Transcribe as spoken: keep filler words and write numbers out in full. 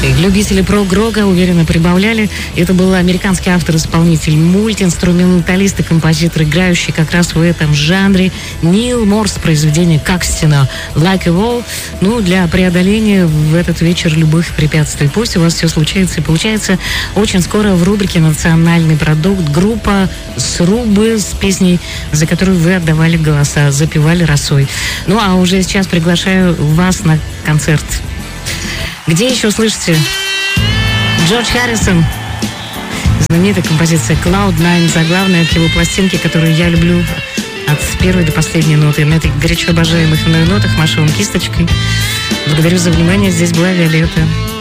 Любители прог-рока уверенно прибавляли. Это был американский автор-исполнитель, мультиинструменталист и композитор, играющий как раз в этом жанре. Нил Морс, произведение «Как стена», «Like a Wall». Ну, для преодоления в этот вечер любых препятствий. Пусть у вас все случается и получается. Очень скоро в рубрике «Национальный продукт» группа «Срубы» с песней, за которую вы отдавали голоса, запевали росой. Ну, а уже сейчас приглашаю вас на концерт. Где еще слышите? Джордж Харрисон. Знаменитая композиция «Cloud Nine», заглавная к его пластинке, которую я люблю от первой до последней ноты. На этих горячо обожаемых мною нотах Машевым кисточкой. Благодарю за внимание. Здесь была Виолетта.